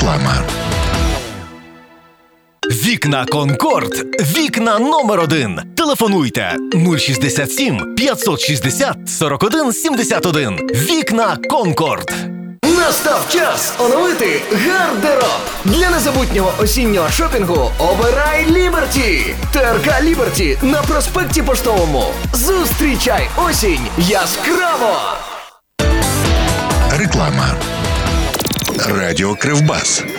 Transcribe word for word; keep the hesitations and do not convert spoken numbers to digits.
Реклама. Вікна Конкорд. Вікна номер один. Телефонуйте нуль шістдесят сім п'ятсот шістдесят сорок один сімдесят один. Вікна Конкорд. Настав час оновити гардероб. Для незабутнього осіннього шопінгу обирай Ліберті. ТРК Ліберті на проспекті Поштовому. Зустрічай осінь яскраво. Реклама. Радіо Кривбас.